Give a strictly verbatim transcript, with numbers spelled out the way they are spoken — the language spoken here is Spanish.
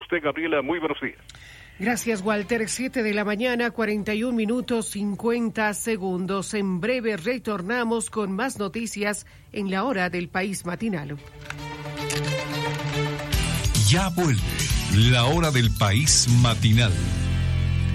usted, Gabriela, muy buenos días. Gracias, Walter. Siete de la mañana, cuarenta y un minutos, cincuenta segundos. En breve retornamos con más noticias en la hora del País Matinal. Ya vuelve la hora del País Matinal.